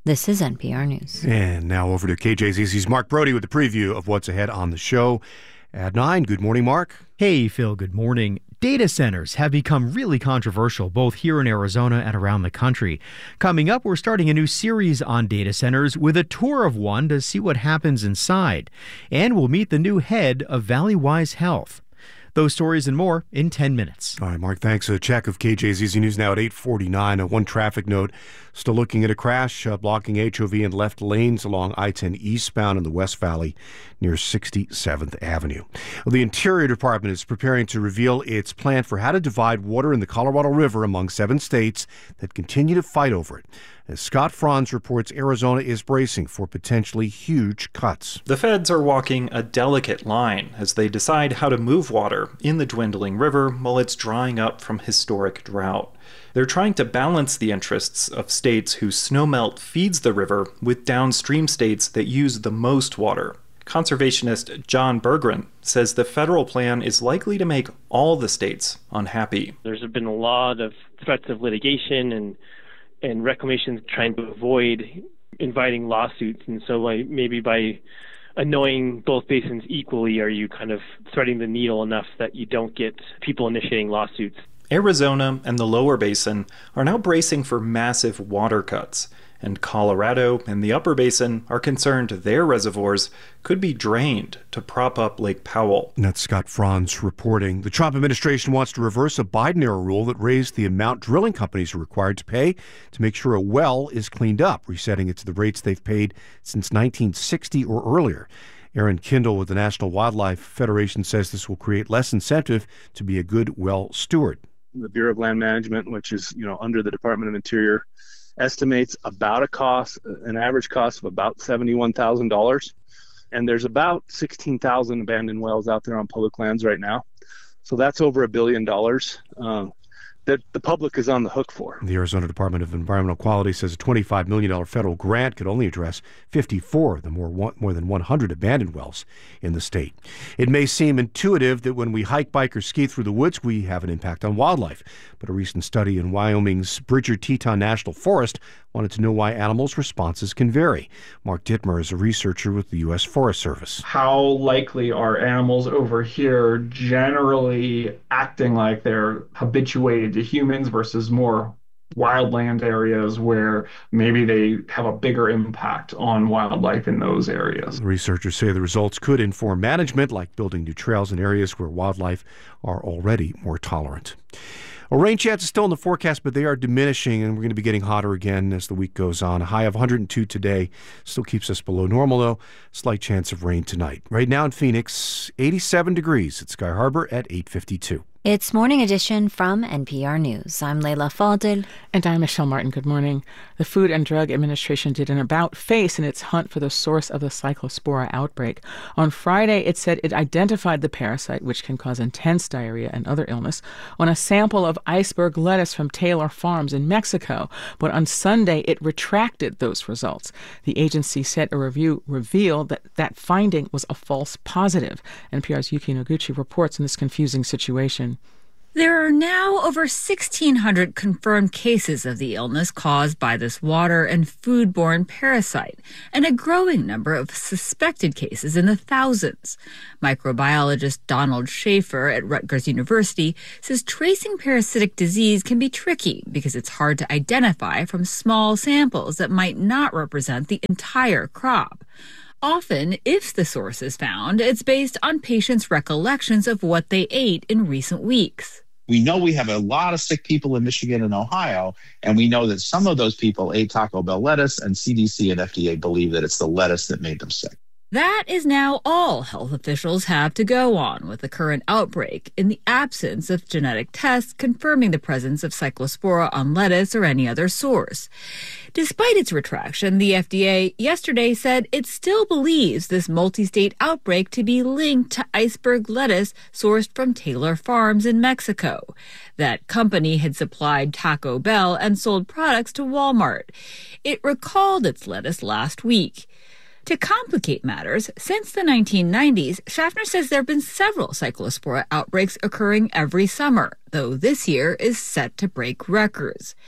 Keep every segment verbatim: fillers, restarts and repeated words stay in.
This is N P R News. And now over to K J Z Z's Mark Brody with the preview of what's ahead on the show at nine. Good morning, Mark. Hey, Phil. Good morning. Data centers have become really controversial both here in Arizona and around the country. Coming up, we're starting a new series on data centers with a tour of one to see what happens inside. And we'll meet the new head of Valleywise Health. Those stories and more in ten minutes. All right, Mark, thanks. A check of K J Z Z News now at eight forty-nine. Uh, one traffic note, still looking at a crash uh, blocking H O V in left lanes along I ten eastbound in the West Valley near sixty-seventh Avenue. Well, the Interior Department is preparing to reveal its plan for how to divide water in the Colorado River among seven states that continue to fight over it. As Scott Franz reports, Arizona is bracing for potentially huge cuts. The feds are walking a delicate line as they decide how to move water in the dwindling river while it's drying up from historic drought. They're trying to balance the interests of states whose snowmelt feeds the river with downstream states that use the most water. Conservationist John Berggren says the federal plan is likely to make all the states unhappy. There's been a lot of threats of litigation and and reclamation trying to avoid inviting lawsuits. And so like maybe by annoying both basins equally, are you kind of threading the needle enough that you don't get people initiating lawsuits? Arizona and the lower basin are now bracing for massive water cuts, and Colorado and the upper basin are concerned their reservoirs could be drained to prop up Lake Powell. And that's Scott Franz reporting. The Trump administration wants to reverse a Biden-era rule that raised the amount drilling companies are required to pay to make sure a well is cleaned up, resetting it to the rates they've paid since nineteen sixty or earlier. Aaron Kindle with the National Wildlife Federation says this will create less incentive to be a good well steward. The Bureau of Land Management, which is, you know, under the Department of Interior, estimates about a cost, an average cost of about seventy-one thousand dollars. And there's about sixteen thousand abandoned wells out there on public lands right now. So that's over a billion dollars um, that the public is on the hook for. The Arizona Department of Environmental Quality says a twenty-five million dollars federal grant could only address fifty-four of the more, more than one hundred abandoned wells in the state. It may seem intuitive that when we hike, bike, or ski through the woods, we have an impact on wildlife. But a recent study in Wyoming's Bridger-Teton National Forest wanted to know why animals' responses can vary. Mark Dittmer is a researcher with the U S Forest Service. How likely are animals over here generally acting like they're habituated to humans versus more wildland areas where maybe they have a bigger impact on wildlife in those areas? Researchers say the results could inform management, like building new trails in areas where wildlife are already more tolerant. Well, rain chances still in the forecast, but they are diminishing, and we're going to be getting hotter again as the week goes on. A high of one hundred two today still keeps us below normal, though. Slight chance of rain tonight. Right now in Phoenix, eighty-seven degrees at Sky Harbor at eight fifty-two. It's Morning Edition from N P R News. I'm Leila Fadel. And I'm Michelle Martin. Good morning. The Food and Drug Administration did an about-face in its hunt for the source of the Cyclospora outbreak. On Friday, it said it identified the parasite, which can cause intense diarrhea and other illness, on a sample of iceberg lettuce from Taylor Farms in Mexico. But on Sunday, it retracted those results. The agency said a review revealed that that finding was a false positive. N P R's Yuki Noguchi reports on this confusing situation. There are now over sixteen hundred confirmed cases of the illness caused by this water and foodborne parasite, and a growing number of suspected cases in the thousands. Microbiologist Donald Schaefer at Rutgers University says tracing parasitic disease can be tricky because it's hard to identify from small samples that might not represent the entire crop. Often, if the source is found, it's based on patients' recollections of what they ate in recent weeks. We know we have a lot of sick people in Michigan and Ohio, and we know that some of those people ate Taco Bell lettuce, and C D C and F D A believe that it's the lettuce that made them sick. That is now all health officials have to go on with the current outbreak in the absence of genetic tests confirming the presence of Cyclospora on lettuce or any other source. Despite its retraction, the F D A yesterday said it still believes this multi-state outbreak to be linked to iceberg lettuce sourced from Taylor Farms in Mexico. That company had supplied Taco Bell and sold products to Walmart. It recalled its lettuce last week. To complicate matters, since the nineteen nineties, Schaffner says there have been several Cyclospora outbreaks occurring every summer, though this year is set to break records.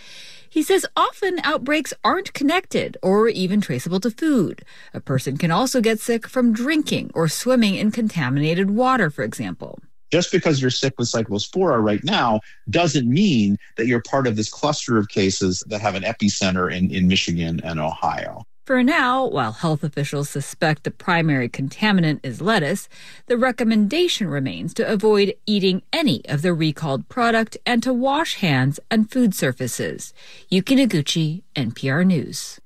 He says often outbreaks aren't connected or even traceable to food. A person can also get sick from drinking or swimming in contaminated water, for example. Just because you're sick with Cyclospora right now doesn't mean that you're part of this cluster of cases that have an epicenter in, in Michigan and Ohio. For now, while health officials suspect the primary contaminant is lettuce, the recommendation remains to avoid eating any of the recalled product and to wash hands and food surfaces. Yuki Noguchi, N P R News.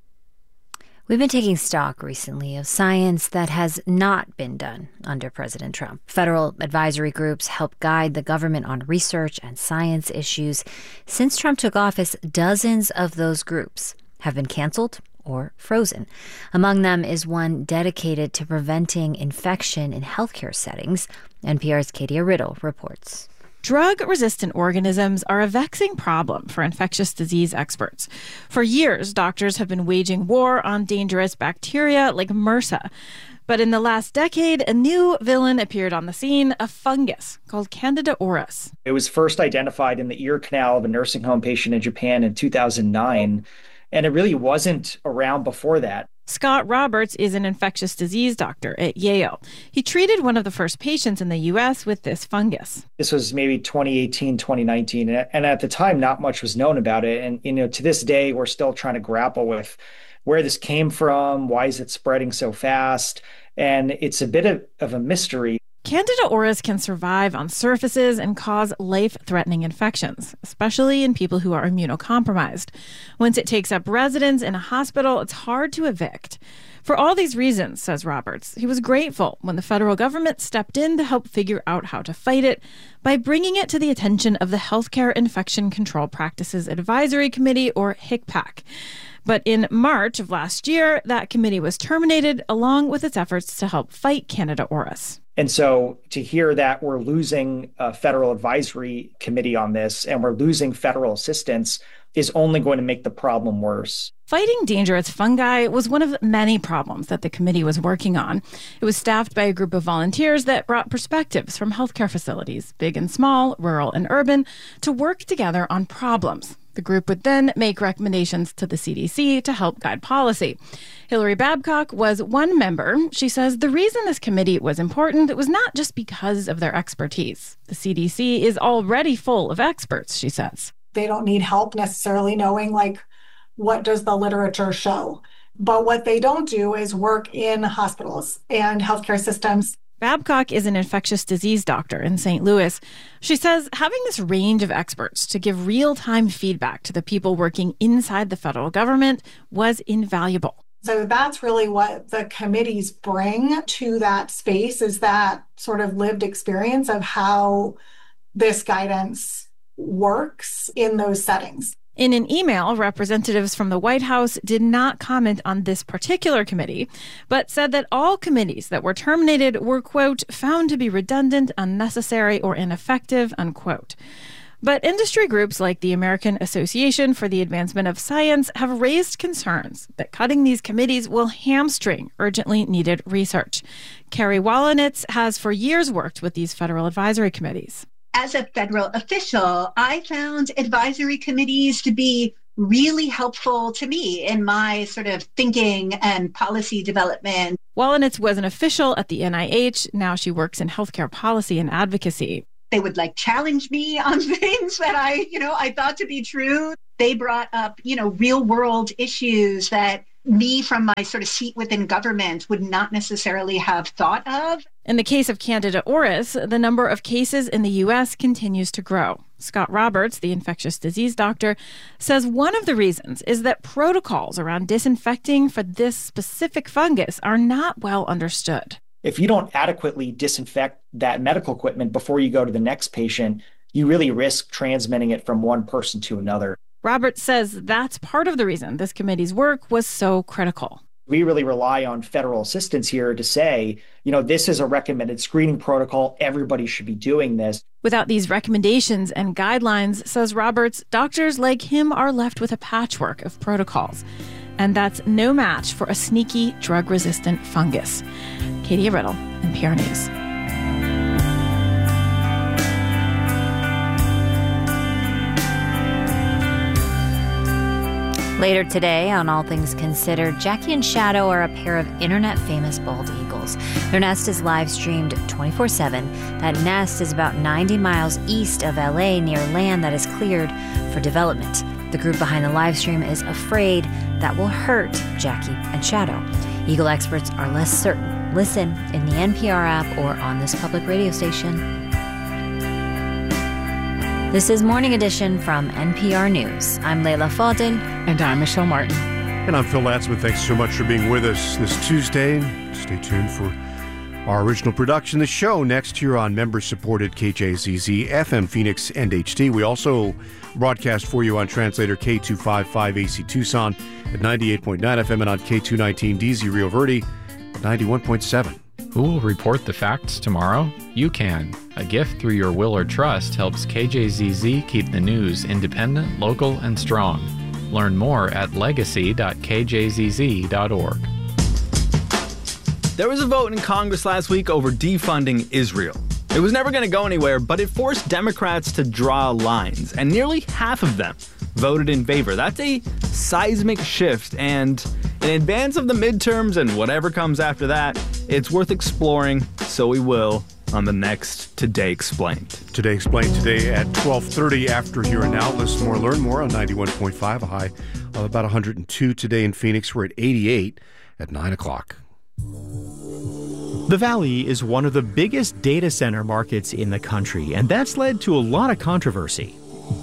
We've been taking stock recently of science that has not been done under President Trump. Federal advisory groups help guide the government on research and science issues. Since Trump took office, dozens of those groups have been canceled or frozen. Among them is one dedicated to preventing infection in healthcare settings. N P R's Katia Riddle reports. Drug-resistant organisms are a vexing problem for infectious disease experts. For years, doctors have been waging war on dangerous bacteria like MRSA. But in the last decade, a new villain appeared on the scene, a fungus called Candida auris. It was first identified in the ear canal of a nursing home patient in Japan in two thousand nine. And it really wasn't around before that. Scott Roberts is an infectious disease doctor at Yale. He treated one of the first patients in the U S with this fungus. This was maybe twenty eighteen, twenty nineteen. And at the time, not much was known about it. And, you know, to this day, we're still trying to grapple with where this came from. Why is it spreading so fast? And it's a bit of, of a mystery. Candida auris can survive on surfaces and cause life-threatening infections, especially in people who are immunocompromised. Once it takes up residence in a hospital, it's hard to evict. For all these reasons, says Roberts, he was grateful when the federal government stepped in to help figure out how to fight it by bringing it to the attention of the Healthcare Infection Control Practices Advisory Committee, or HICPAC. But in March of last year, that committee was terminated along with its efforts to help fight Candida auris. And so to hear that we're losing a federal advisory committee on this and we're losing federal assistance is only going to make the problem worse. Fighting dangerous fungi was one of many problems that the committee was working on. It was staffed by a group of volunteers that brought perspectives from healthcare facilities, big and small, rural and urban, to work together on problems. The group would then make recommendations to the C D C to help guide policy. Hillary Babcock was one member. She says the reason this committee was important was not just because of their expertise. The C D C is already full of experts, she says. They don't need help necessarily knowing, like, what does the literature show? But what they don't do is work in hospitals and healthcare systems. Babcock is an infectious disease doctor in Saint Louis. She says having this range of experts to give real-time feedback to the people working inside the federal government was invaluable. So that's really what the committees bring to that space, is that sort of lived experience of how this guidance works in those settings. In an email, representatives from the White House did not comment on this particular committee, but said that all committees that were terminated were, quote, found to be redundant, unnecessary, or ineffective, unquote. But industry groups like the American Association for the Advancement of Science have raised concerns that cutting these committees will hamstring urgently needed research. Carrie Wallenitz has for years worked with these federal advisory committees. As a federal official, I found advisory committees to be really helpful to me in my sort of thinking and policy development. Wallenitz was an official at the N I H. Now she works in healthcare policy and advocacy. They would like challenge me on things that I, you know, I thought to be true. They brought up, you know, real world issues that me from my sort of seat within government would not necessarily have thought of. In the case of Candida auris, the number of cases in the U S continues to grow. Scott Roberts, the infectious disease doctor, says one of the reasons is that protocols around disinfecting for this specific fungus are not well understood. If you don't adequately disinfect that medical equipment before you go to the next patient, you really risk transmitting it from one person to another. Roberts says that's part of the reason this committee's work was so critical. We really rely on federal assistance here to say, you know, this is a recommended screening protocol. Everybody should be doing this. Without these recommendations and guidelines, says Roberts, doctors like him are left with a patchwork of protocols. And that's no match for a sneaky drug-resistant fungus. Katia Riddle, N P R News. Later today on All Things Considered, Jackie and Shadow are a pair of internet-famous bald eagles. Their nest is live-streamed twenty-four seven. That nest is about ninety miles east of L A near land that is cleared for development. The group behind the live stream is afraid that will hurt Jackie and Shadow. Eagle experts are less certain. Listen in the N P R app or on this public radio station. This is Morning Edition from N P R News. I'm Leila Fadel. And I'm Michelle Martin. And I'm Phil Latzman. Thanks so much for being with us this Tuesday. Stay tuned for our original production, the show, next here on member-supported K J Z Z, F M Phoenix, and H D. We also broadcast for you on translator K two fifty-five A C Tucson at ninety-eight point nine F M and on K two nineteen D Z Rio Verde at ninety-one point seven. Who will report the facts tomorrow? You can. A gift through your will or trust helps K J Z Z keep the news independent, local, and strong. Learn more at legacy dot k j z z dot org. There was a vote in Congress last week over defunding Israel. It was never going to go anywhere, but it forced Democrats to draw lines, and nearly half of them voted in favor. That's a seismic shift, and in advance of the midterms and whatever comes after that, it's worth exploring, so we will on the next Today Explained. Today Explained today at twelve thirty after Here and Now. Listen more, learn more on ninety-one point five, a high of about one hundred two today in Phoenix. We're at eighty-eight at nine o'clock. The Valley is one of the biggest data center markets in the country, and that's led to a lot of controversy.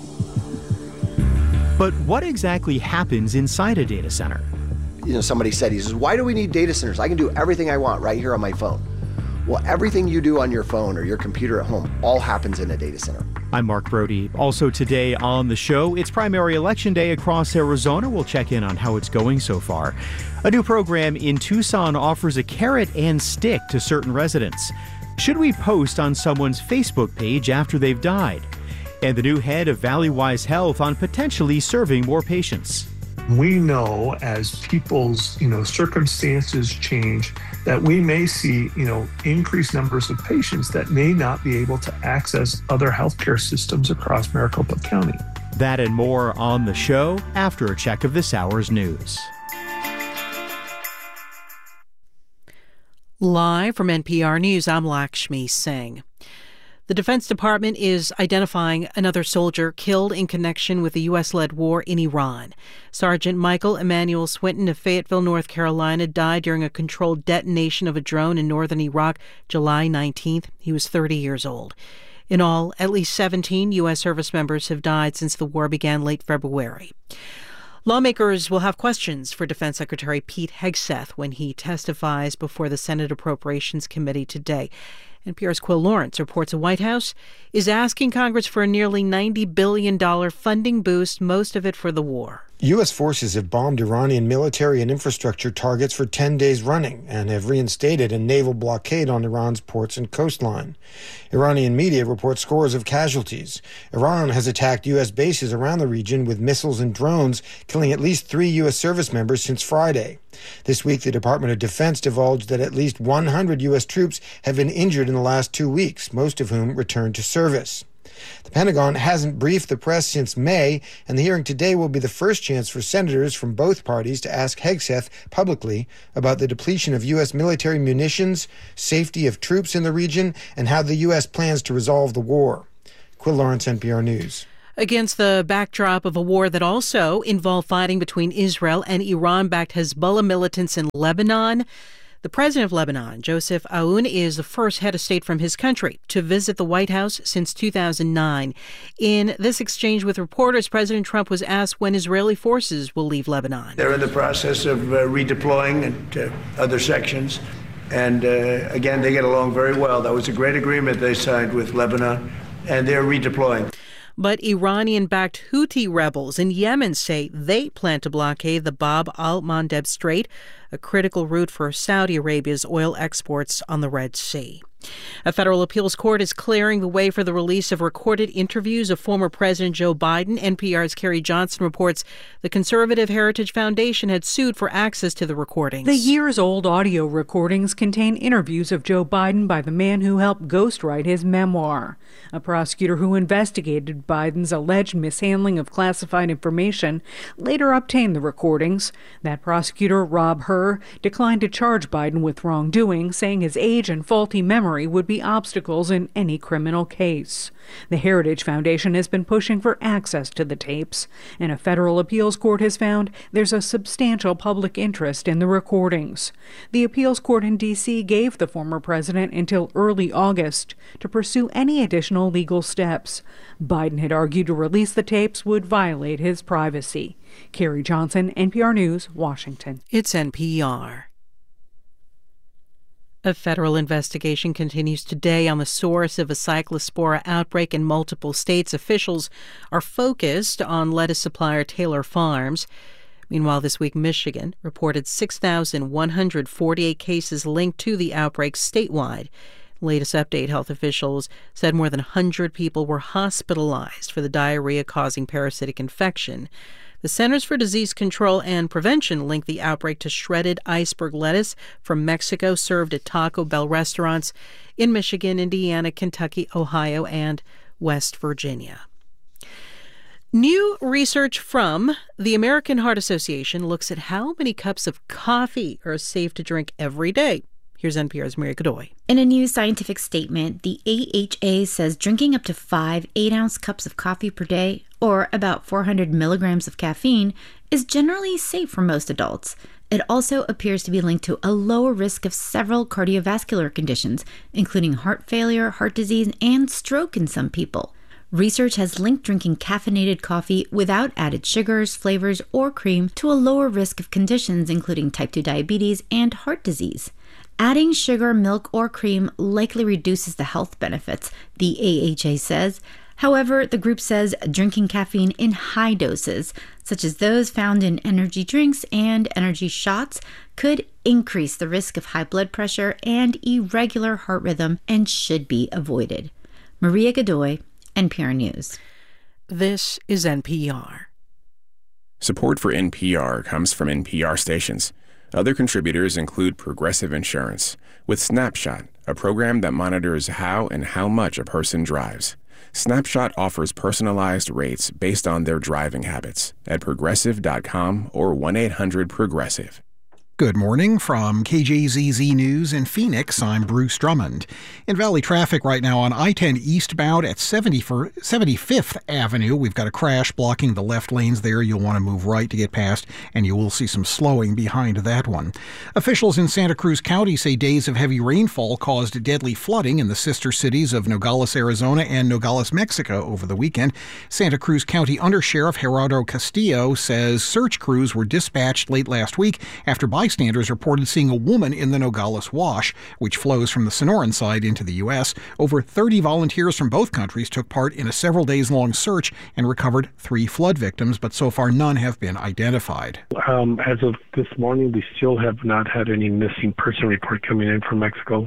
But what exactly happens inside a data center? You know, somebody said, he says, why do we need data centers? I can do everything I want right here on my phone. Well, everything you do on your phone or your computer at home all happens in a data center. I'm Mark Brody. Also today on the show, it's primary election day across Arizona. We'll check in on how it's going so far. A new program in Tucson offers a carrot and stick to certain residents. Should we post on someone's Facebook page after they've died? And the new head of Valleywise Health on potentially serving more patients. We know as people's, you know, circumstances change that we may see, you know, increased numbers of patients that may not be able to access other healthcare systems across Maricopa County. That and more on the show after a check of this hour's news. Live from N P R News, I'm Lakshmi Singh. The Defense Department is identifying another soldier killed in connection with the U S-led war in Iran. Sergeant Michael Emmanuel Swinton of Fayetteville, North Carolina, died during a controlled detonation of a drone in northern Iraq July nineteenth. He was thirty years old. In all, at least seventeen U S service members have died since the war began late February. Lawmakers will have questions for Defense Secretary Pete Hegseth when he testifies before the Senate Appropriations Committee today. N P R's Quill Lawrence reports the White House is asking Congress for a nearly ninety billion dollars funding boost, most of it for the war. U S forces have bombed Iranian military and infrastructure targets for ten days running and have reinstated a naval blockade on Iran's ports and coastline. Iranian media report scores of casualties. Iran has attacked U S bases around the region with missiles and drones, killing at least three U S service members since Friday. This week, the Department of Defense divulged that at least one hundred U S troops have been injured in the last two weeks, most of whom returned to service. The Pentagon hasn't briefed the press since May, and the hearing today will be the first chance for senators from both parties to ask Hegseth publicly about the depletion of U S military munitions, safety of troops in the region, and how the U S plans to resolve the war. Quill Lawrence, N P R News. Against the backdrop of a war that also involved fighting between Israel and Iran-backed Hezbollah militants in Lebanon, the president of Lebanon, Joseph Aoun, is the first head of state from his country to visit the White House since two thousand nine. In this exchange with reporters, President Trump was asked when Israeli forces will leave Lebanon. They're in the process of uh, redeploying into other sections. And uh, again, they get along very well. That was a great agreement they signed with Lebanon, and they're redeploying. But Iranian-backed Houthi rebels in Yemen say they plan to blockade the Bab al-Mandeb Strait, a critical route for Saudi Arabia's oil exports on the Red Sea. A federal appeals court is clearing the way for the release of recorded interviews of former President Joe Biden. N P R's Carrie Johnson reports the Conservative Heritage Foundation had sued for access to the recordings. The years-old audio recordings contain interviews of Joe Biden by the man who helped ghostwrite his memoir. A prosecutor who investigated Biden's alleged mishandling of classified information later obtained the recordings. That prosecutor, Rob Hur, declined to charge Biden with wrongdoing, saying his age and faulty memory would be obstacles in any criminal case. The Heritage Foundation has been pushing for access to the tapes, and a federal appeals court has found there's a substantial public interest in the recordings. The appeals court in D C gave the former president until early August to pursue any additional legal steps. Biden had argued to release the tapes would violate his privacy. Carrie Johnson, N P R News, Washington. It's N P R. A federal investigation continues today on the source of a cyclospora outbreak in multiple states. Officials are focused on lettuce supplier Taylor Farms. Meanwhile, this week, Michigan reported six thousand one hundred forty-eight cases linked to the outbreak statewide. Latest update, health officials said more than one hundred people were hospitalized for the diarrhea-causing parasitic infection. The Centers for Disease Control and Prevention linked the outbreak to shredded iceberg lettuce from Mexico served at Taco Bell restaurants in Michigan, Indiana, Kentucky, Ohio, and West Virginia. New research from the American Heart Association looks at how many cups of coffee are safe to drink every day. Here's N P R's Maria Godoy. In a new scientific statement, the A H A says drinking up to five eight-ounce cups of coffee per day, or about four hundred milligrams of caffeine, is generally safe for most adults. It also appears to be linked to a lower risk of several cardiovascular conditions, including heart failure, heart disease, and stroke in some people. Research has linked drinking caffeinated coffee without added sugars, flavors, or cream to a lower risk of conditions including type two diabetes and heart disease. Adding sugar, milk, or cream likely reduces the health benefits, the A H A says. However, the group says drinking caffeine in high doses, such as those found in energy drinks and energy shots, could increase the risk of high blood pressure and irregular heart rhythm and should be avoided. Maria Godoy, N P R News. This is N P R. Support for N P R comes from N P R stations. Other contributors include Progressive Insurance, with Snapshot, a program that monitors how and how much a person drives. Snapshot offers personalized rates based on their driving habits at progressive dot com or one eight hundred progressive. Good morning from K J Z Z News in Phoenix. I'm Bruce Drummond. In Valley traffic right now on I ten eastbound at seventy-fifth Avenue. We've got a crash blocking the left lanes there. You'll want to move right to get past, and you will see some slowing behind that one. Officials in Santa Cruz County say days of heavy rainfall caused deadly flooding in the sister cities of Nogales, Arizona and Nogales, Mexico over the weekend. Santa Cruz County Undersheriff Gerardo Castillo says search crews were dispatched late last week after bystanders reported seeing a woman in the Nogales Wash, which flows from the Sonoran side into the U S. Over thirty volunteers from both countries took part in a several days long search and recovered three flood victims, but so far none have been identified. Um, as of this morning, we still have not had any missing person report coming in from Mexico.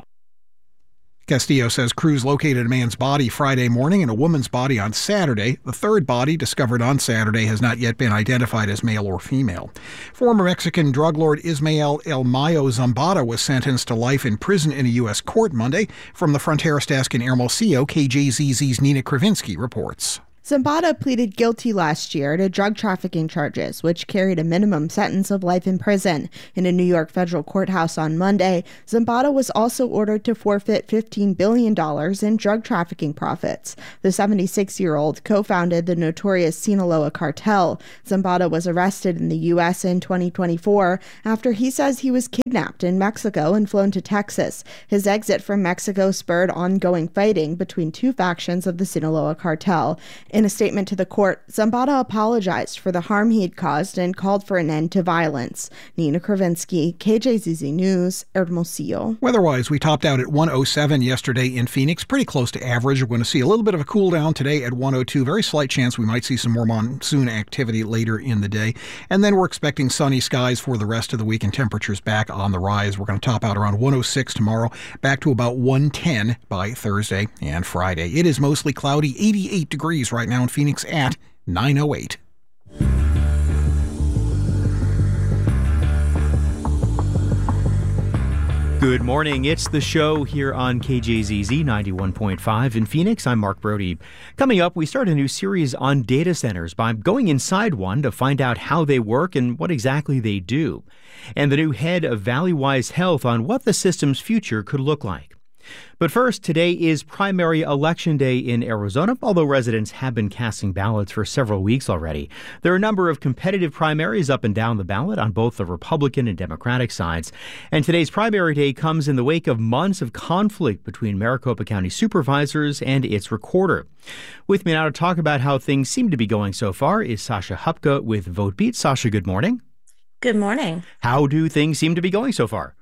Castillo says crews located a man's body Friday morning and a woman's body on Saturday. The third body, discovered on Saturday, has not yet been identified as male or female. Former Mexican drug lord Ismael El Mayo Zambada was sentenced to life in prison in a U S court Monday. From the Fronteras desk in Hermosillo, K J Z Z's Nina Kravinsky reports. Zambada pleaded guilty last year to drug trafficking charges, which carried a minimum sentence of life in prison. In a New York federal courthouse on Monday, Zambada was also ordered to forfeit fifteen billion dollars in drug trafficking profits. The seventy-six-year-old co-founded the notorious Sinaloa cartel. Zambada was arrested in the U S in twenty twenty-four after he says he was kidnapped in Mexico and flown to Texas. His exit from Mexico spurred ongoing fighting between two factions of the Sinaloa cartel. In a statement to the court, Zambada apologized for the harm he'd caused and called for an end to violence. Nina Kravinsky, K J Z Z News, Hermosillo. Weather-wise, we topped out at one oh seven yesterday in Phoenix, pretty close to average. We're going to see a little bit of a cool down today at one oh two. Very slight chance we might see some more monsoon activity later in the day. And then we're expecting sunny skies for the rest of the week and temperatures back on the rise. We're going to top out around one oh six tomorrow, back to about one ten by Thursday and Friday. It is mostly cloudy, eighty-eight degrees right now in Phoenix at nine oh eight. Good morning. It's the show here on K J Z Z ninety-one point five in Phoenix. I'm Mark Brody. Coming up, we start a new series on data centers by going inside one to find out how they work and what exactly they do. And the new head of Valleywise Health on what the system's future could look like. But first, today is primary election day in Arizona, although residents have been casting ballots for several weeks already. There are a number of competitive primaries up and down the ballot on both the Republican and Democratic sides. And today's primary day comes in the wake of months of conflict between Maricopa County supervisors and its recorder. With me now to talk about how things seem to be going so far is Sasha Hupka with VoteBeat. Sasha, good morning. Good morning. How do things seem to be going so far?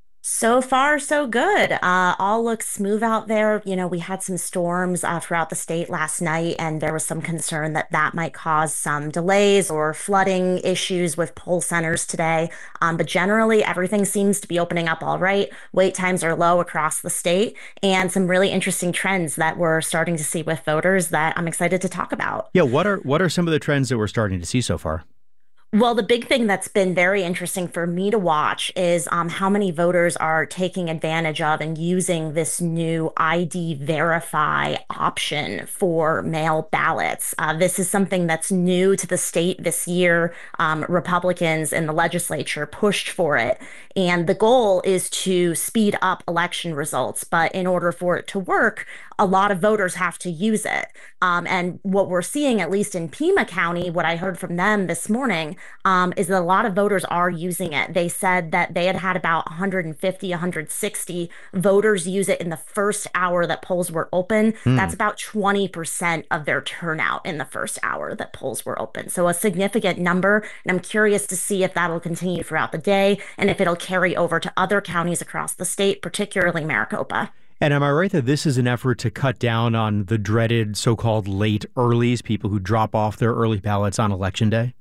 So far, so good. Uh, all looks smooth out there. You know, we had some storms uh, throughout the state last night, and there was some concern that that might cause some delays or flooding issues with poll centers today. Um, but generally, everything seems to be opening up all right. Wait times are low across the state, and some really interesting trends that we're starting to see with voters that I'm excited to talk about. Yeah, what are what are some of the trends that we're starting to see so far? Well, the big thing that's been very interesting for me to watch is um, how many voters are taking advantage of and using this new I D Verify option for mail ballots. Uh, this is something that's new to the state this year. Um, Republicans in the legislature pushed for it. And the goal is to speed up election results. But in order for it to work, a lot of voters have to use it. Um, and what we're seeing, at least in Pima County, what I heard from them this morning, um, is that a lot of voters are using it. They said that they had had about one hundred fifty, one hundred sixty voters use it in the first hour that polls were open. Hmm. That's about twenty percent of their turnout in the first hour that polls were open. So a significant number. And I'm curious to see if that'll continue throughout the day and if it'll carry over to other counties across the state, particularly Maricopa. And am I right that this is an effort to cut down on the dreaded so-called late earlies, people who drop off their early ballots on Election Day?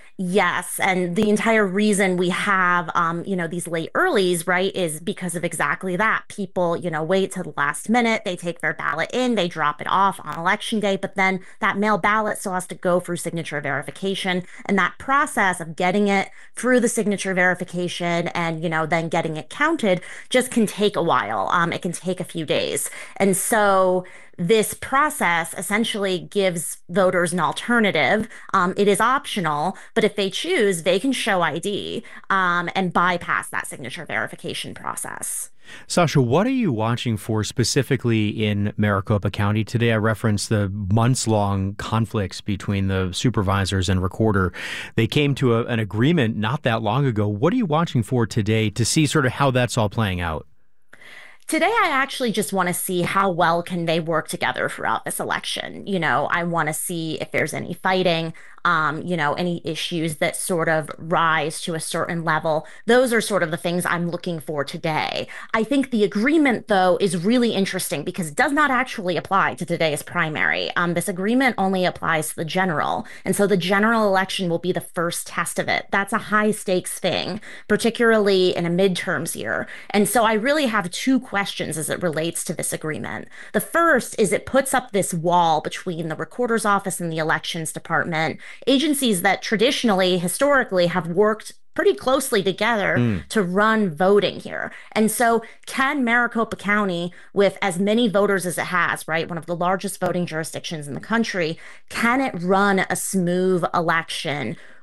Yes. And the entire reason we have, um, you know, these late earlies, right, is because of exactly that. People, you know, wait till the last minute. They take their ballot in, they drop it off on Election Day, but then that mail ballot still has to go through signature verification. And that process of getting it through the signature verification and, you know, then getting it counted just can take a while. Um, it can take a few days. And so this process essentially gives voters an alternative. Um, it is optional, but if they choose, they can show I D um, and bypass that signature verification process. Sasha, what are you watching for specifically in Maricopa County today? I referenced the months-long conflicts between the supervisors and recorder. They came to a, an agreement not that long ago. What are you watching for today to see sort of how that's all playing out? Today, I actually just want to see how well can they work together throughout this election. You know, I want to see if there's any fighting, um, you know, any issues that sort of rise to a certain level. Those are sort of the things I'm looking for today. I think the agreement, though, is really interesting because it does not actually apply to today's primary. Um, this agreement only applies to the general. And so the general election will be the first test of it. That's a high stakes thing, particularly in a midterms year. And so I really have two questions as it relates to this agreement. The first is it puts up this wall between the recorder's office and the elections department, agencies that traditionally, historically, have worked pretty closely together mm. to run voting here. And so can Maricopa County, with as many voters as it has, right, one of the largest voting jurisdictions in the country, can it run a smooth election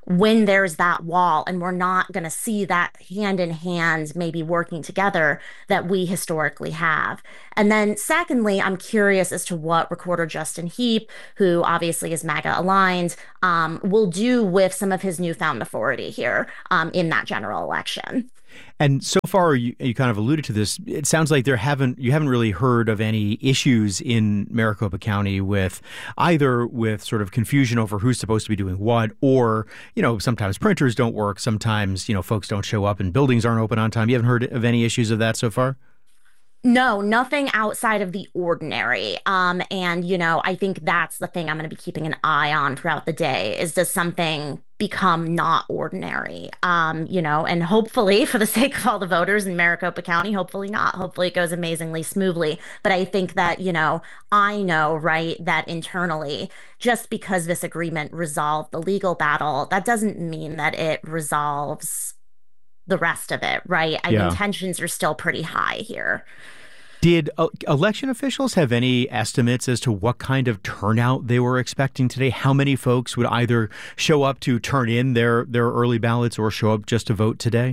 when there's that wall and we're not going to see that hand in hand, maybe working together that we historically have. And then secondly, I'm curious as to what Recorder Justin Heap, who obviously is MAGA aligned, um, will do with some of his newfound authority here um, in that general election. And so far, you, you kind of alluded to this. It sounds like there haven't you haven't really heard of any issues in Maricopa County with either with sort of confusion over who's supposed to be doing what, or, you know, sometimes printers don't work. Sometimes, you know, folks don't show up and buildings aren't open on time. You haven't heard of any issues of that so far? No, nothing outside of the ordinary. Um, and, you know, I think that's the thing I'm going to be keeping an eye on throughout the day is does something become not ordinary? Um, you know, and hopefully for the sake of all the voters in Maricopa County, hopefully not. Hopefully it goes amazingly smoothly. But I think that, you know, I know, right, that internally, just because this agreement resolved the legal battle, that doesn't mean that it resolves the rest of it, right? I Yeah. mean, tensions are still pretty high here. Did uh, election officials have any estimates as to what kind of turnout they were expecting today? How many folks would either show up to turn in their, their early ballots or show up just to vote today?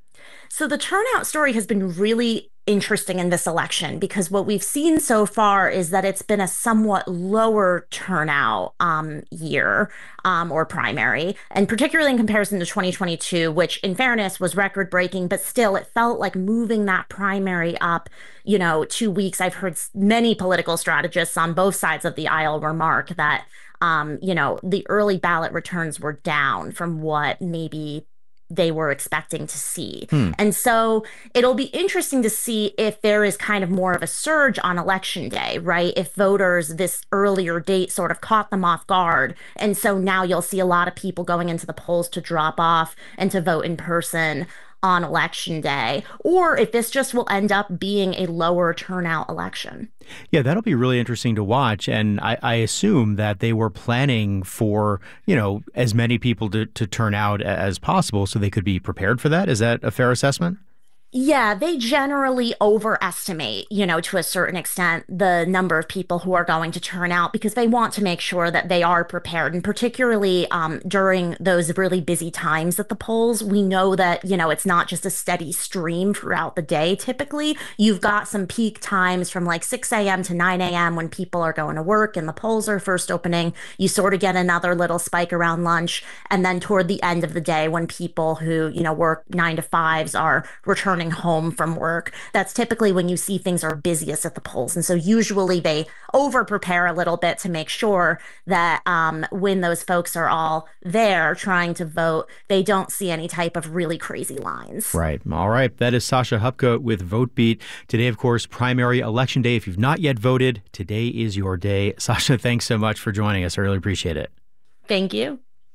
So the turnout story has been really interesting in this election because what we've seen so far is that it's been a somewhat lower turnout um, year um, or primary, and particularly in comparison to twenty twenty-two, which in fairness was record breaking, but still it felt like moving that primary up, you know, two weeks. I've heard many political strategists on both sides of the aisle remark that, um, you know, the early ballot returns were down from what maybe they were expecting to see. Hmm. And so it'll be interesting to see if there is kind of more of a surge on election day, right? If voters this earlier date sort of caught them off guard. And so now you'll see a lot of people going into the polls to drop off and to vote in person on election day, or if this just will end up being a lower turnout election. Yeah, that'll be really interesting to watch. And I, I assume that they were planning for, you know, as many people to, to turn out as possible so they could be prepared for that. Is that a fair assessment? Yeah, they generally overestimate, you know, to a certain extent, the number of people who are going to turn out because they want to make sure that they are prepared. And particularly um, during those really busy times at the polls, we know that, you know, it's not just a steady stream throughout the day. Typically, you've got some peak times from like six a.m. to nine a.m. when people are going to work and the polls are first opening. You sort of get another little spike around lunch. And then toward the end of the day, when people who, you know, work nine to fives are returning home from work, that's typically when you see things are busiest at the polls. And so usually they over prepare a little bit to make sure that um, when those folks are all there trying to vote, they don't see any type of really crazy lines. Right. All right. That is Sasha Hupka with VoteBeat. Today, of course, primary election day. If you've not yet voted, today is your day. Sasha, thanks so much for joining us. I really appreciate it. Thank you.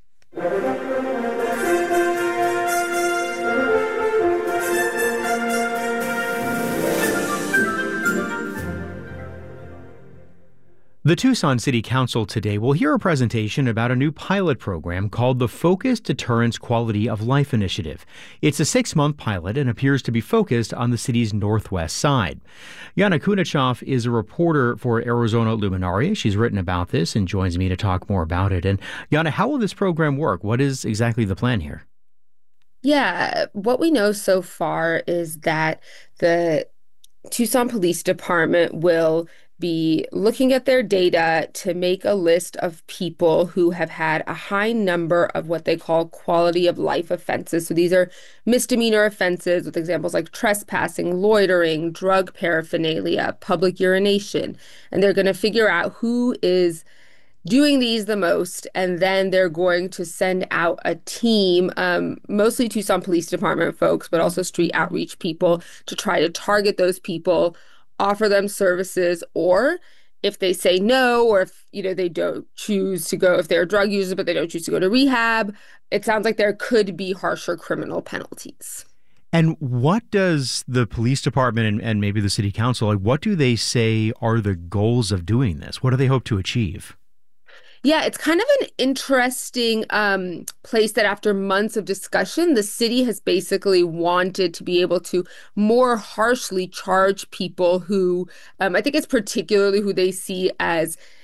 The Tucson City Council today will hear a presentation about a new pilot program called the Focused Deterrence Quality of Life Initiative. It's a six-month pilot and appears to be focused on the city's northwest side. Yana Kunichov is a reporter for Arizona Luminaria. She's written about this and joins me to talk more about it. And Yana, how will this program work? What is exactly the plan here? Yeah, what we know so far is that the Tucson Police Department will be looking at their data to make a list of people who have had a high number of what they call quality of life offenses. So these are misdemeanor offenses with examples like trespassing, loitering, drug paraphernalia, public urination. And they're going to figure out who is doing these the most, and then they're going to send out a team, um, mostly Tucson Police Department folks, but also street outreach people, to try to target those people, offer them services, or if they say no, or if, you know, they don't choose to go, if they're drug users, but they don't choose to go to rehab, it sounds like there could be harsher criminal penalties. And what does the police department and, and maybe the city council, like, what do they say are the goals of doing this? What do they hope to achieve? Yeah, it's kind of an interesting um, place that after months of discussion, the city has basically wanted to be able to more harshly charge people who, um, I think it's particularly who they see as,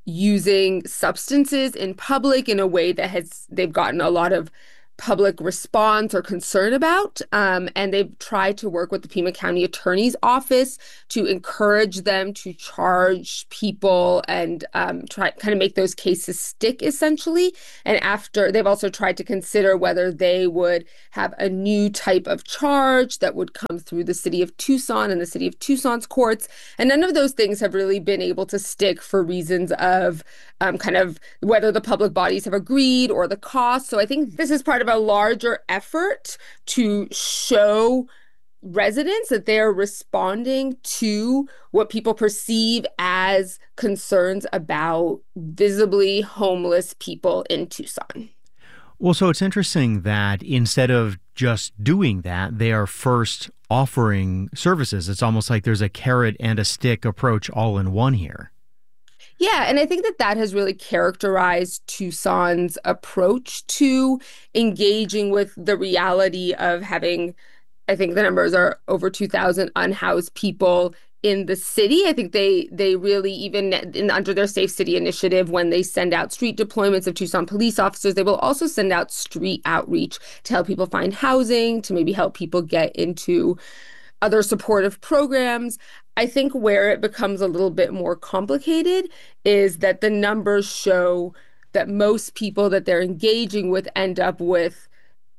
using substances in public in a way that has they've gotten a lot of public response or concern about. Um, and they've tried to work with the Pima County Attorney's Office to encourage them to charge people and um, try kind of make those cases stick, essentially. And after, they've also tried to consider whether they would have a new type of charge that would come through the city of Tucson and the city of Tucson's courts. And none of those things have really been able to stick for reasons of um, kind of whether the public bodies have agreed or the cost. So I think this is part of a larger effort to show residents that they're responding to what people perceive as concerns about visibly homeless people in Tucson. Well, so it's interesting that instead of just doing that, they are first offering services. It's almost like there's a carrot and a stick approach all in one here. Yeah, and I think that that has really characterized Tucson's approach to engaging with the reality of having, I think the numbers are over two thousand unhoused people in the city. I think they they really, even in, under their Safe City initiative, when they send out street deployments of Tucson police officers, they will also send out street outreach to help people find housing, to maybe help people get into other supportive programs. I think where it becomes a little bit more complicated is that the numbers show that most people that they're engaging with end up with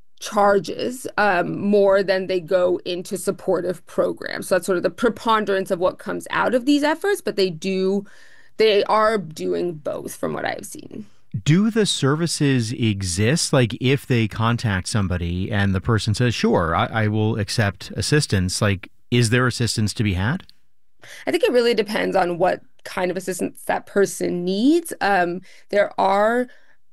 charges um, more than they go into supportive programs. So that's sort of the preponderance of what comes out of these efforts, but they do, they are doing both from what I've seen. Do the services exist? Like if they contact somebody and the person says, sure, I, I will accept assistance, like is there assistance to be had? I think it really depends on what kind of assistance that person needs. Um, there are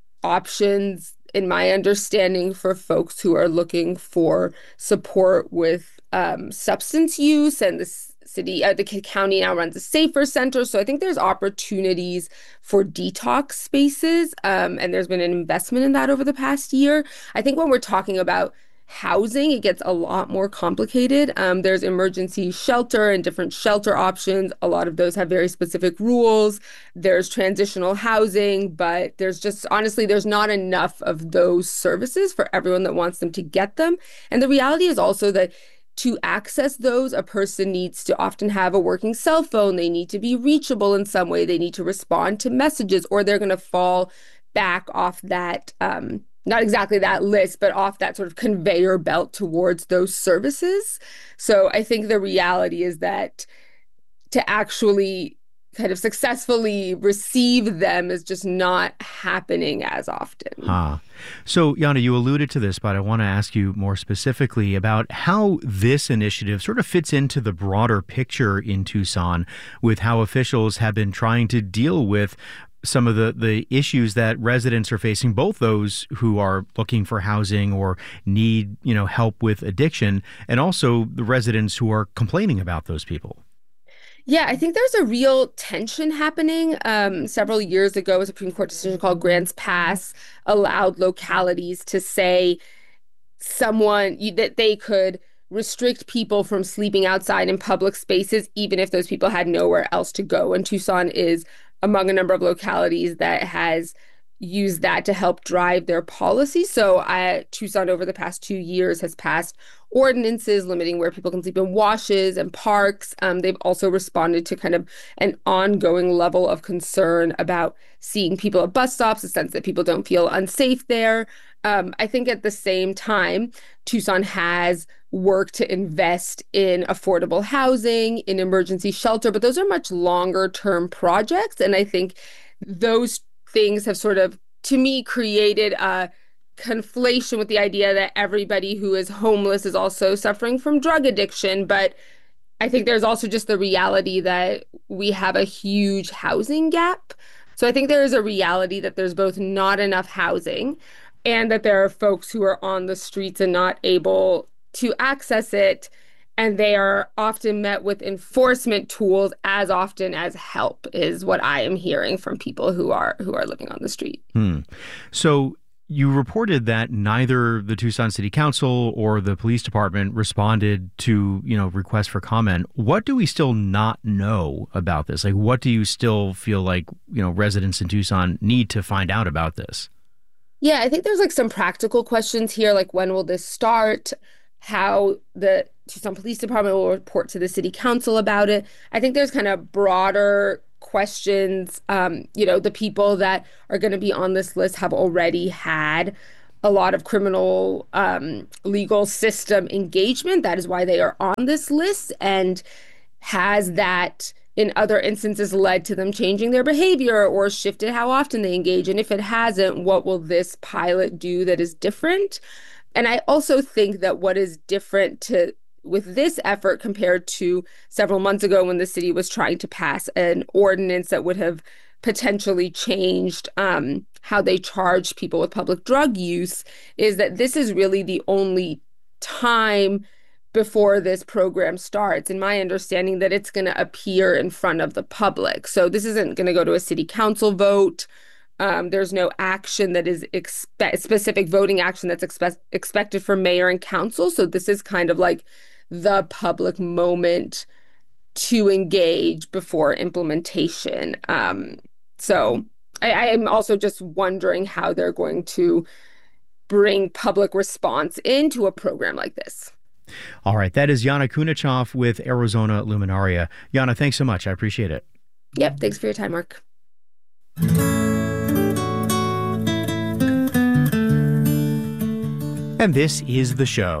options, in my understanding, for folks who are looking for support with um, substance use, and the city, uh, the county now runs a Safer Center. So I think there's opportunities for detox spaces, um, and there's been an investment in that over the past year. I think when we're talking about housing, it gets a lot more complicated. Um, there's emergency shelter and different shelter options. A lot of those have very specific rules. There's transitional housing, but there's just, honestly, there's not enough of those services for everyone that wants them to get them. And the reality is also that to access those, a person needs to often have a working cell phone. They need to be reachable in some way. They need to respond to messages, or they're going to fall back off that um, not exactly that list, but off that sort of conveyor belt towards those services. So I think the reality is that to actually kind of successfully receive them is just not happening as often. Huh. So, Yana, you alluded to this, but I want to ask you more specifically about how this initiative sort of fits into the broader picture in Tucson with how officials have been trying to deal with some of the, the issues that residents are facing, both those who are looking for housing or need, you know, help with addiction, and also the residents who are complaining about those people. Yeah, I think there's a real tension happening. Um, several years ago, a Supreme Court decision called Grants Pass allowed localities to say someone you, that they could restrict people from sleeping outside in public spaces, even if those people had nowhere else to go. And Tucson is among a number of localities that has used that to help drive their policy. So uh, Tucson over the past two years has passed ordinances limiting where people can sleep in washes and parks. Um, they've also responded to kind of an ongoing level of concern about seeing people at bus stops, a sense that people don't feel unsafe there. Um, I think at the same time, Tucson has worked to invest in affordable housing, in emergency shelter, but those are much longer term projects. And I think those things have sort of, to me, created a conflation with the idea that everybody who is homeless is also suffering from drug addiction. But I think there's also just the reality that we have a huge housing gap. So I think there is a reality that there's both not enough housing and that there are folks who are on the streets and not able to access it. And they are often met with enforcement tools as often as help, is what I am hearing from people who are who are living on the street. Hmm. So You reported that neither the Tucson City Council or the police department responded to, you know, requests for comment. What do we still not know about this? Like, what do you still feel like, you know, residents in Tucson need to find out about this? Yeah, I think there's like some practical questions here, like when will this start? How the Tucson Police Department will report to the City Council about it. I think there's kind of broader questions. Um, you know, the people that are going to be on this list have already had a lot of criminal um, legal system engagement. That is why they are on this list. And has that in other instances led to them changing their behavior or shifted how often they engage? And if it hasn't, what will this pilot do that is different? And I also think that what is different to with this effort compared to several months ago when the city was trying to pass an ordinance that would have potentially changed um, how they charge people with public drug use is that this is really the only time before this program starts, in my understanding, that it's going to appear in front of the public. So this isn't going to go to a city council vote. Um, there's no action that is expe- specific voting action that's expe- expected for mayor and council. So this is kind of like the public moment to engage before implementation. Um, so I, I am also just wondering how they're going to bring public response into a program like this. All right. That is Yana Kunichov with Arizona Luminaria. Yana, thanks so much. I appreciate it. Yep. Thanks for your time, Mark. And this is the show.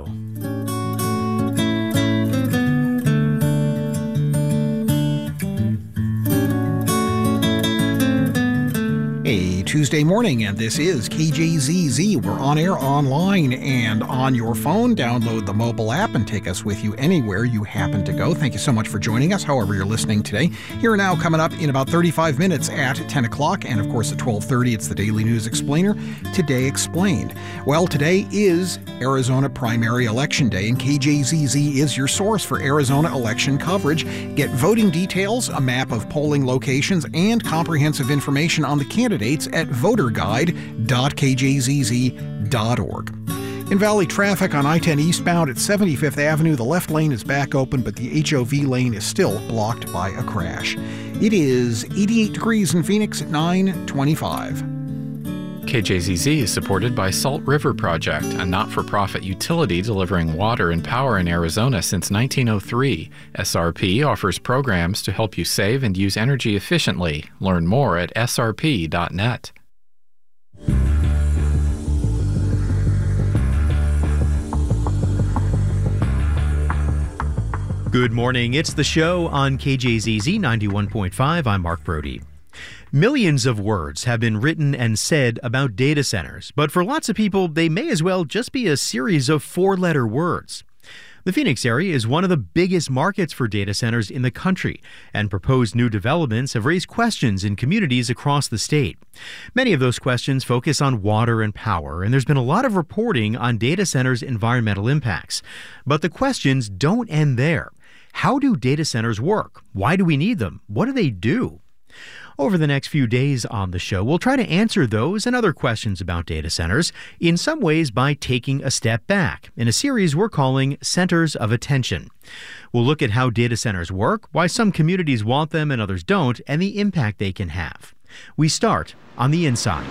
A Tuesday morning, and this is K J Z Z. We're on air online and on your phone. Download the mobile app and take us with you anywhere you happen to go. Thank you so much for joining us, however you're listening today. Here and now, coming up in about thirty-five minutes at ten o'clock, and of course at twelve thirty, it's the Daily News Explainer, Today Explained. Well, today is Arizona primary election day, and K J Z Z is your source for Arizona election coverage. Get voting details, a map of polling locations, and comprehensive information on the candidates at voter guide dot k j z z dot org. In Valley traffic on I ten eastbound at seventy-fifth Avenue, the left lane is back open, but the H O V lane is still blocked by a crash. It is eighty-eight degrees in Phoenix at nine twenty-five. K J Z Z is supported by Salt River Project, a not-for-profit utility delivering water and power in Arizona since nineteen oh three. S R P offers programs to help you save and use energy efficiently. Learn more at s r p dot net. Good morning. It's the show on K J Z Z ninety-one point five. I'm Mark Brody. Millions of words have been written and said about data centers, but for lots of people, they may as well just be a series of four-letter words. The Phoenix area is one of the biggest markets for data centers in the country, and proposed new developments have raised questions in communities across the state. Many of those questions focus on water and power, and there's been a lot of reporting on data centers' environmental impacts. But the questions don't end there. How do data centers work? Why do we need them? What do they do? Over the next few days on the show, we'll try to answer those and other questions about data centers, in some ways by taking a step back, in a series we're calling Centers of Attention. We'll look at how data centers work, why some communities want them and others don't, and the impact they can have. We start on the inside.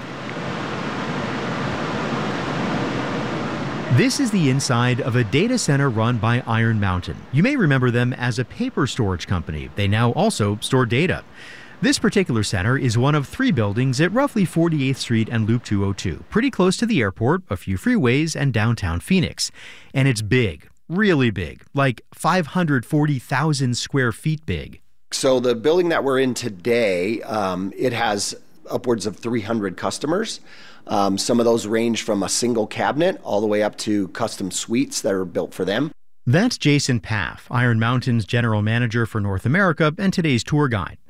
This is the inside of a data center run by Iron Mountain. You may remember them as a paper storage company. They now also store data. This particular center is one of three buildings at roughly forty-eighth Street and Loop two oh two, pretty close to the airport, a few freeways, and downtown Phoenix. And it's big, really big, like five hundred forty thousand square feet big. So the building that we're in today, um, it has upwards of three hundred customers. Um, some of those range from a single cabinet all the way up to custom suites that are built for them. That's Jason Paff, Iron Mountain's general manager for North America and today's tour guide.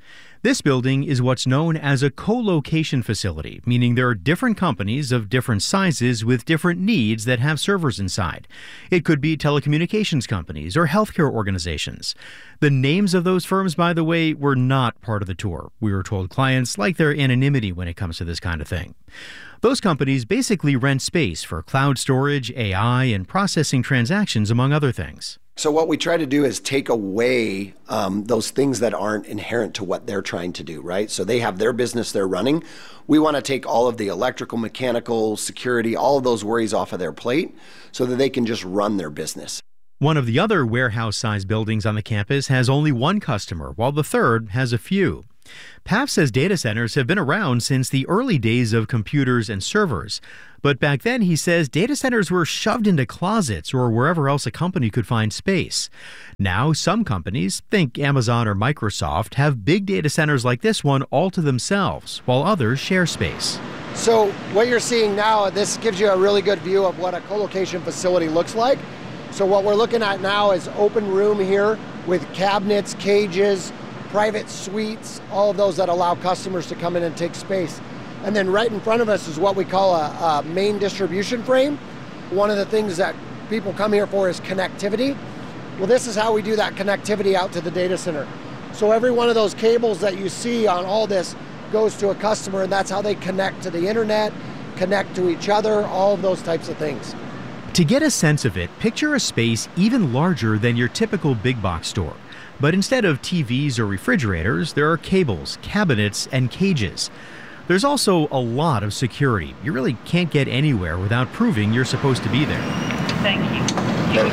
This building is what's known as a co-location facility, meaning there are different companies of different sizes with different needs that have servers inside. It could be telecommunications companies or healthcare organizations. The names of those firms, by the way, were not part of the tour. We were told clients like their anonymity when it comes to this kind of thing. Those companies basically rent space for cloud storage, A I, and processing transactions, among other things. So what we try to do is take away um, those things that aren't inherent to what they're trying to do, right? So they have their business they're running. We want to take all of the electrical, mechanical, security, all of those worries off of their plate so that they can just run their business. One of the other warehouse-sized buildings on the campus has only one customer, while the third has a few. Paf says data centers have been around since the early days of computers and servers. But back then, he says, data centers were shoved into closets or wherever else a company could find space. Now, some companies, think Amazon or Microsoft, have big data centers like this one all to themselves, while others share space. So what you're seeing now, this gives you a really good view of what a co-location facility looks like. So what we're looking at now is open room here with cabinets, cages, private suites, all of those that allow customers to come in and take space. And then right in front of us is what we call a, a main distribution frame. One of the things that people come here for is connectivity. Well, this is how we do that connectivity out to the data center. So every one of those cables that you see on all this goes to a customer, and that's how they connect to the internet, connect to each other, all of those types of things. To get a sense of it, picture a space even larger than your typical big box store. But instead of T Vs or refrigerators, there are cables, cabinets, and cages. There's also a lot of security. You really can't get anywhere without proving you're supposed to be there. Thank you. You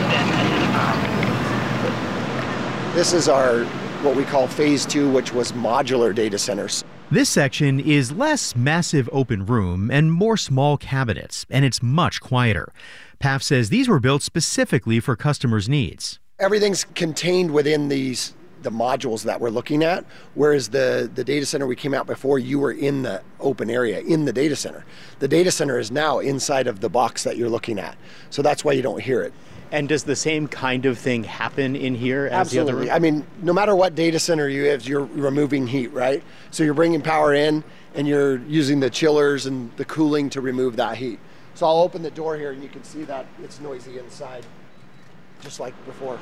This is our, what we call phase two, which was modular data centers. This section is less massive open room and more small cabinets, and it's much quieter. Paf says these were built specifically for customers' needs. Everything's contained within these the modules that we're looking at, whereas the, the data center we came out before, you were in the open area, in the data center. The data center is now inside of the box that you're looking at, so that's why you don't hear it. And does the same kind of thing happen in here as Absolutely. the other room? I mean, no matter what data center you have, you're removing heat, right? So you're bringing power in, and you're using the chillers and the cooling to remove that heat. So I'll open the door here, and you can see that it's noisy inside, just like before.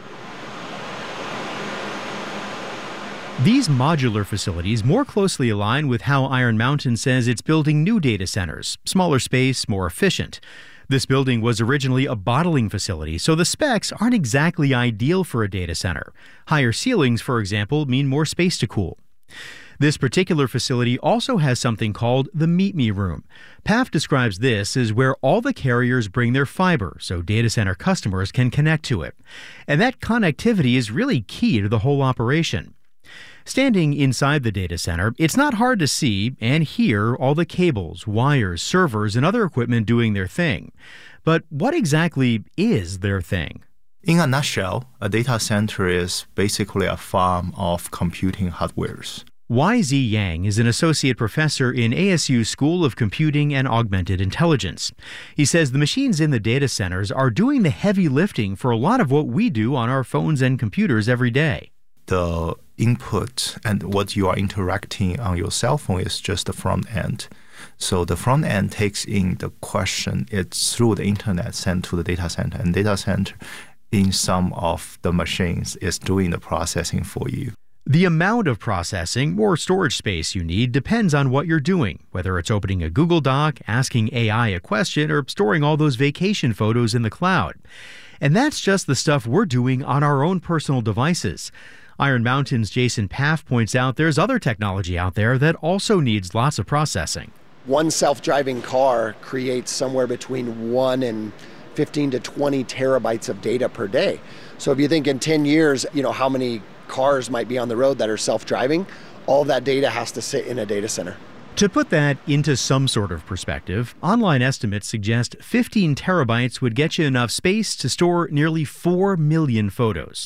These modular facilities more closely align with how Iron Mountain says it's building new data centers, smaller space, more efficient. This building was originally a bottling facility, so the specs aren't exactly ideal for a data center. Higher ceilings, for example, mean more space to cool. This particular facility also has something called the Meet Me Room. Paf describes this as where all the carriers bring their fiber so data center customers can connect to it. And that connectivity is really key to the whole operation. Standing inside the data center, it's not hard to see and hear all the cables, wires, servers, and other equipment doing their thing. But what exactly is their thing? In a nutshell, a data center is basically a farm of computing hardwares. Y Z Yang is an associate professor in A S U's School of Computing and Augmented Intelligence. He says the machines in the data centers are doing the heavy lifting for a lot of what we do on our phones and computers every day. The input and what you are interacting on your cell phone is just the front end. So the front end takes in the question, it's through the internet sent to the data center, and data center in some of the machines is doing the processing for you. The amount of processing or storage space you need depends on what you're doing, whether it's opening a Google Doc, asking A I a question, or storing all those vacation photos in the cloud. And that's just the stuff we're doing on our own personal devices. Iron Mountain's Jason Paf points out there's other technology out there that also needs lots of processing. One self-driving car creates somewhere between one and fifteen to twenty terabytes of data per day. So if you think in ten years, you know, how many cars might be on the road that are self-driving, all of that data has to sit in a data center. To put that into some sort of perspective, online estimates suggest fifteen terabytes would get you enough space to store nearly four million photos.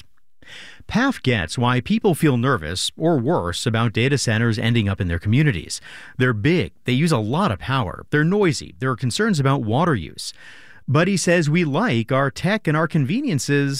Paf gets why people feel nervous, or worse, about data centers ending up in their communities. They're big, they use a lot of power, they're noisy, there are concerns about water use. But he says we like our tech and our conveniences,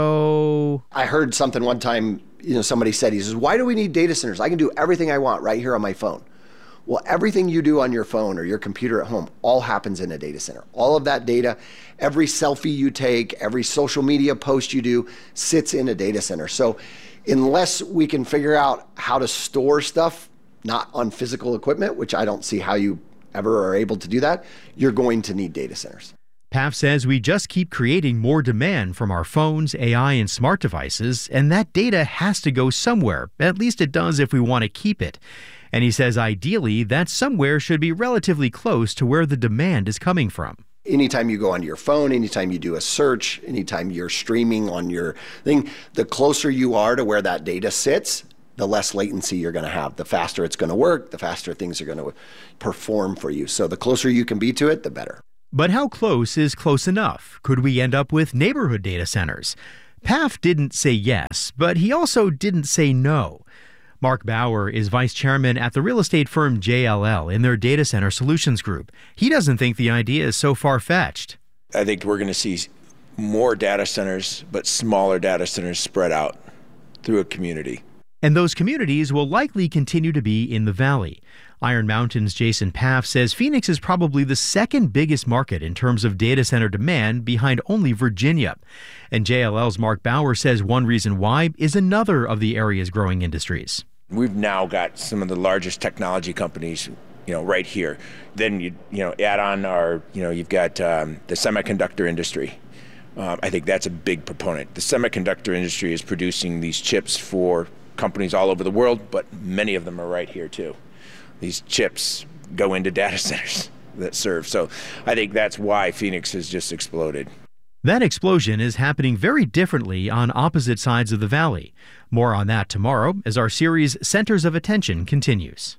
so... I heard something one time, you know, somebody said, he says, why do we need data centers? I can do everything I want right here on my phone. Well, everything you do on your phone or your computer at home all happens in a data center. All of that data, every selfie you take, every social media post you do sits in a data center. So unless we can figure out how to store stuff, not on physical equipment, which I don't see how you ever are able to do that, you're going to need data centers. Pfaff says we just keep creating more demand from our phones, A I, and smart devices, and that data has to go somewhere. At least it does if we want to keep it. And he says ideally that somewhere should be relatively close to where the demand is coming from. Anytime you go onto your phone, anytime you do a search, anytime you're streaming on your thing, the closer you are to where that data sits, the less latency you're going to have. The faster it's going to work, the faster things are going to perform for you. So the closer you can be to it, the better. But how close is close enough? Could we end up with neighborhood data centers? Pfaff didn't say yes, but he also didn't say no. Mark Bauer is vice chairman at the real estate firm J L L in their data center solutions group. He doesn't think the idea is so far-fetched. I think we're going to see more data centers, but smaller data centers spread out through a community. And those communities will likely continue to be in the valley. Iron Mountain's Jason Pfaff says Phoenix is probably the second biggest market in terms of data center demand, behind only Virginia. And J L L's Mark Bauer says one reason why is another of the area's growing industries. We've now got some of the largest technology companies, you know, right here. Then you you know add on our, you know, you've got um, the semiconductor industry. Um, I think that's a big proponent. The semiconductor industry is producing these chips for companies all over the world, but many of them are right here too. These chips go into data centers that serve. So I think that's why Phoenix has just exploded. That explosion is happening very differently on opposite sides of the valley. More on that tomorrow as our series Centers of Attention continues.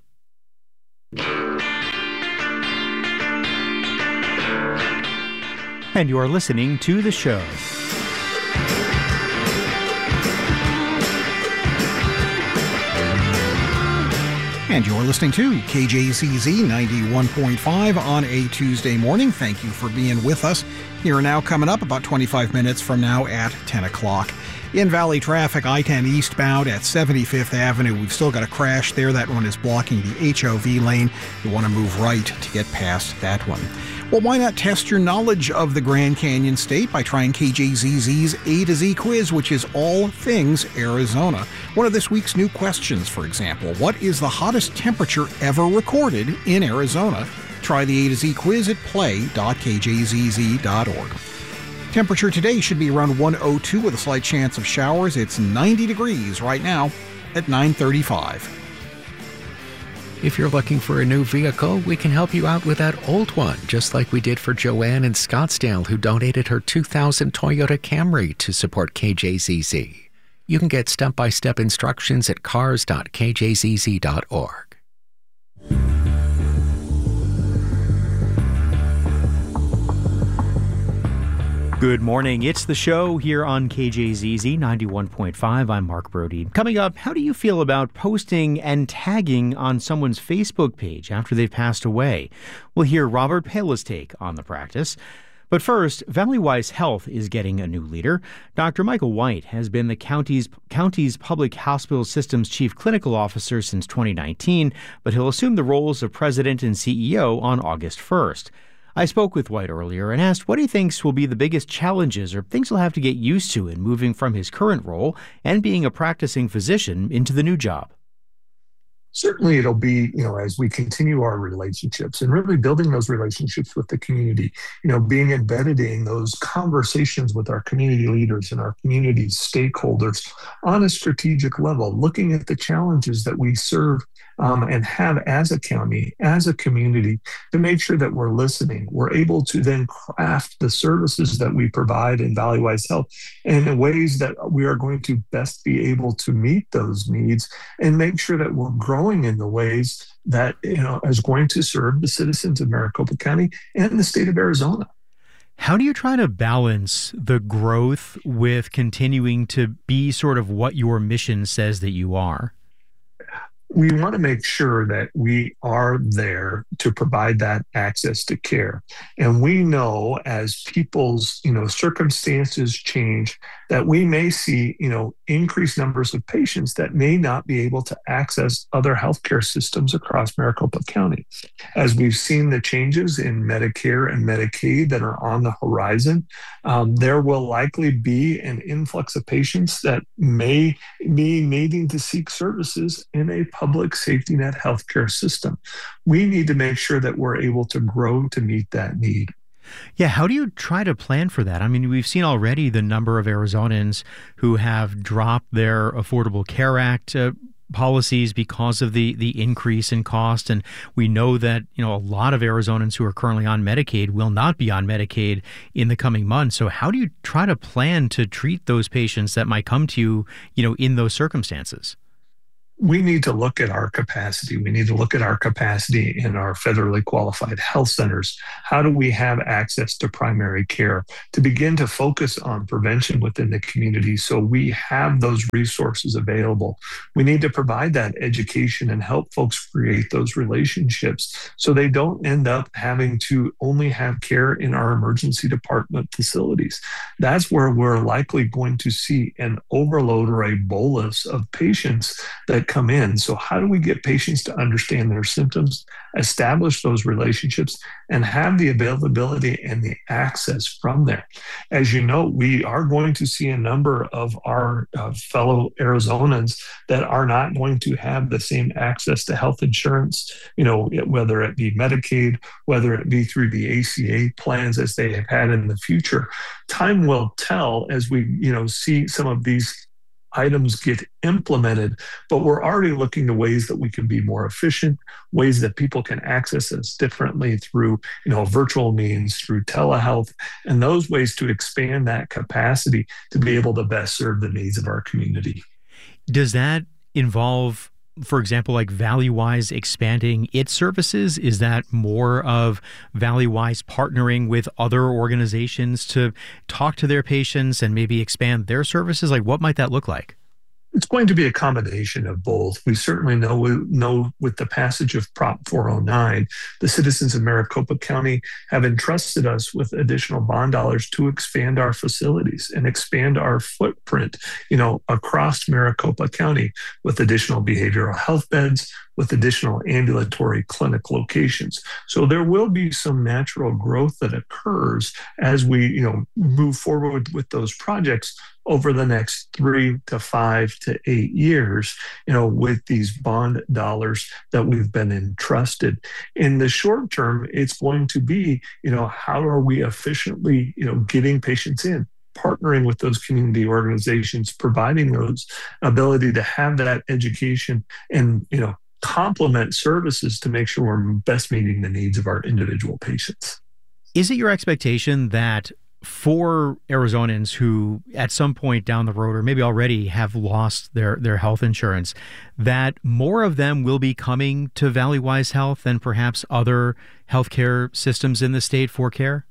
And you are listening to The Show. And you're listening to K J Z Z ninety-one point five on a Tuesday morning. Thank you for being with us. Here and now, coming up about twenty-five minutes from now at ten o'clock. In Valley traffic, I ten eastbound at seventy-fifth Avenue. We've still got a crash there. That one is blocking the H O V lane. You want to move right to get past that one. Well, why not test your knowledge of the Grand Canyon State by trying K J Z Z's A to Z quiz, which is all things Arizona. One of this week's new questions, for example, what is the hottest temperature ever recorded in Arizona? Try the A to Z quiz at play dot k j z z dot org. Temperature today should be around one oh two with a slight chance of showers. It's ninety degrees right now at nine thirty-five. If you're looking for a new vehicle, we can help you out with that old one, just like we did for Joanne in Scottsdale, who donated her two thousand Toyota Camry to support K J Z Z. You can get step-by-step instructions at cars dot k j z z dot org. Good morning. It's The Show here on K J Z Z ninety-one point five. I'm Mark Brody. Coming up, how do you feel about posting and tagging on someone's Facebook page after they've passed away? We'll hear Robert Pala's take on the practice. But first, Valleywise Health is getting a new leader. Doctor Michael White has been the county's, county's public hospital system's chief clinical officer since twenty nineteen, but he'll assume the roles of president and C E O on August first. I spoke with White earlier and asked what he thinks will be the biggest challenges or things he'll have to get used to in moving from his current role and being a practicing physician into the new job. Certainly it'll be, you know, as we continue our relationships and really building those relationships with the community, you know, being embedded in those conversations with our community leaders and our community stakeholders on a strategic level, looking at the challenges that we serve um, and have as a county, as a community, to make sure that we're listening. We're able to then craft the services that we provide in Valleywise Health in ways that we are going to best be able to meet those needs and make sure that we're growing in the ways that, you know, is going to serve the citizens of Maricopa County and the state of Arizona. How do you try to balance the growth with continuing to be sort of what your mission says that you are? we want to make sure that we are there to provide that access to care. And we know as people's, you know, circumstances change, that we may see, you know, increased numbers of patients that may not be able to access other healthcare systems across Maricopa County. As we've seen the changes in Medicare and Medicaid that are on the horizon, um, there will likely be an influx of patients that may be needing to seek services in a public safety net healthcare system. We need to make sure that we're able to grow to meet that need. Yeah, how do you try to plan for that? I mean, we've seen already the number of Arizonans who have dropped their Affordable Care Act uh, policies because of the the increase in cost, and we know that, you know, a lot of Arizonans who are currently on Medicaid will not be on Medicaid in the coming months. So how do you try to plan to treat those patients that might come to you, you know, in those circumstances? We need to look at our capacity. We need to look at our capacity in our federally qualified health centers. How do we have access to primary care to begin to focus on prevention within the community so we have those resources available? We need to provide that education and help folks create those relationships so they don't end up having to only have care in our emergency department facilities. That's where we're likely going to see an overload or a bolus of patients that come in. So how do we get patients to understand their symptoms, establish those relationships, and have the availability and the access from there? As you know, we are going to see a number of our uh, fellow Arizonans that are not going to have the same access to health insurance, you know, whether it be Medicaid, whether it be through the A C A plans as they have had in the future. Time will tell as we, you know, see some of these items get implemented, but we're already looking to ways that we can be more efficient, ways that people can access us differently through, you know, virtual means, through telehealth, and those ways to expand that capacity to be able to best serve the needs of our community. Does that involve, for example, like ValueWise expanding its services? Is that more of ValueWise partnering with other organizations to talk to their patients and maybe expand their services? Like, what might that look like? It's going to be a combination of both. We certainly know, know with the passage of Prop four oh nine, the citizens of Maricopa County have entrusted us with additional bond dollars to expand our facilities and expand our footprint, you know, across Maricopa County with additional behavioral health beds, with additional ambulatory clinic locations. So there will be some natural growth that occurs as we, you know, move forward with those projects over the next three to five to eight years, you know, with these bond dollars that we've been entrusted. In the short term, it's going to be, you know, how are we efficiently, you know, getting patients in, partnering with those community organizations, providing those ability to have that education and, you know, complement services to make sure we're best meeting the needs of our individual patients. Is it your expectation that for Arizonans who at some point down the road or maybe already have lost their, their health insurance, that more of them will be coming to ValueWise Health than perhaps other healthcare systems in the state for care?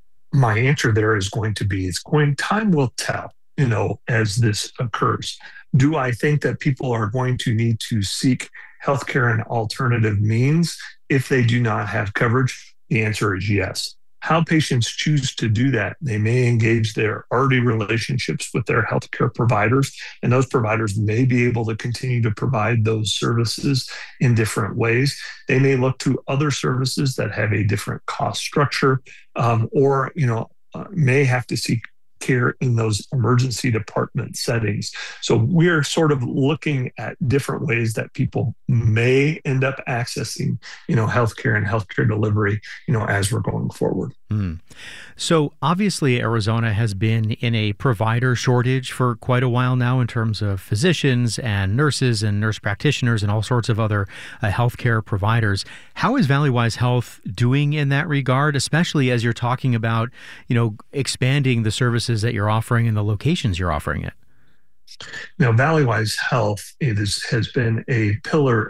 My answer there is going to be, it's going, time will tell, you know, as this occurs. Do I think that people are going to need to seek healthcare and alternative means if they do not have coverage? The answer is yes. How patients choose to do that, they may engage their already relationships with their healthcare providers, and those providers may be able to continue to provide those services in different ways. They may look to other services that have a different cost structure, um, or, you know, uh, may have to seek care in those emergency department settings. So we're sort of looking at different ways that people may end up accessing, you know, healthcare and healthcare delivery, you know, as we're going forward. Mm. So obviously Arizona has been in a provider shortage for quite a while now in terms of physicians and nurses and nurse practitioners and all sorts of other uh, healthcare providers. How is ValueWise Health doing in that regard, especially as you're talking about, you know, expanding the services that you're offering and the locations you're offering it? Now, ValueWise Health, it is, has been a pillar of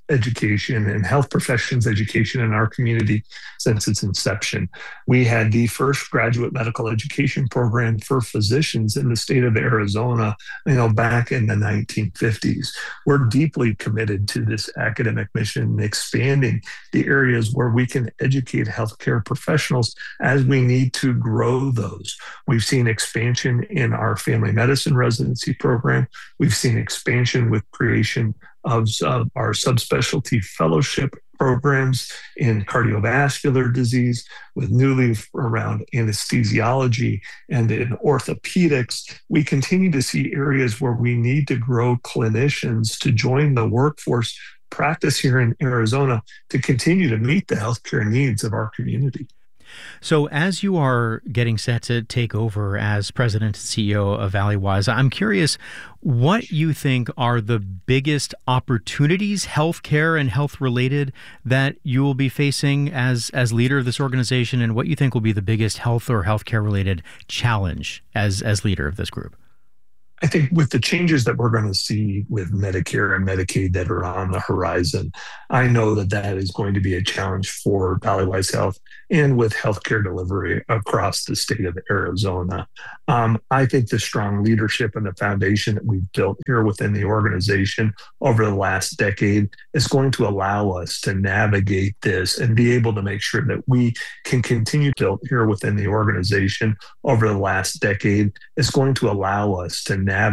education and health professions education in our community since its inception. We had the first graduate medical education program for physicians in the state of Arizona, you know, back in the nineteen fifties. We're deeply committed to this academic mission, expanding the areas where we can educate healthcare professionals as we need to grow those. We've seen expansion in our family medicine residency program. We've seen expansion with creation of uh, our subspecialty fellowship programs in cardiovascular disease, with new leaf around anesthesiology and in orthopedics. We continue to see areas where we need to grow clinicians to join the workforce practice here in Arizona to continue to meet the healthcare needs of our community. So as you are getting set to take over as president and C E O of Valleywise, I'm curious what you think are the biggest opportunities, healthcare and health related, that you will be facing as, as leader of this organization, and what you think will be the biggest health or healthcare related challenge as, as leader of this group. I think with the changes that we're going to see with Medicare and Medicaid that are on the horizon, I know that that is going to be a challenge for Valleywise Health and with healthcare delivery across the state of Arizona. Um, I think the strong leadership and the foundation that we've built here within the organization over the last decade is going to allow us to navigate this and be able to make sure that we can continue to build here within the organization over the last decade is going to allow us to navigate